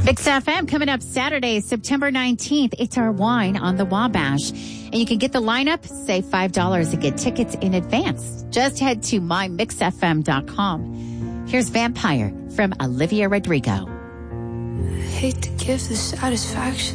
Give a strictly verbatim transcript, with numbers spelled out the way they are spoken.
Mix F M coming up Saturday, September nineteenth. It's our wine on the Wabash. And you can get the lineup, save five dollars and get tickets in advance. Just head to my mix f m dot com. Here's Vampire from Olivia Rodrigo. I hate to give the satisfaction